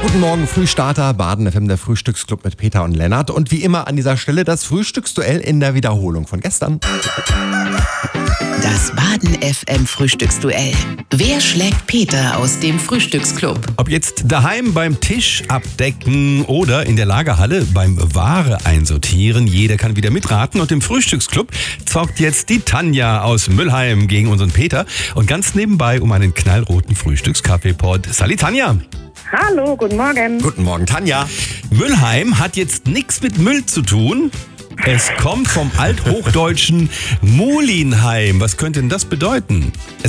Guten Morgen, Frühstarter, Baden FM, der Frühstücksclub mit Peter und Lennart. Und wie immer an dieser Stelle das Frühstücksduell in der Wiederholung von gestern. Das Baden FM Frühstücksduell. Wer schlägt Peter aus dem Frühstücksclub? Ob jetzt daheim beim Tisch abdecken oder in der Lagerhalle beim Ware einsortieren, jeder kann wieder mitraten. Und im Frühstücksclub zockt jetzt die Tanja aus Müllheim gegen unseren Peter. Und ganz nebenbei um einen knallroten Frühstückskaffeepot. Salut Tanja! Hallo, guten Morgen. Guten Morgen, Tanja. Müllheim hat jetzt nichts mit Müll zu tun. Es kommt vom althochdeutschen Mulinheim. Was könnte denn das bedeuten?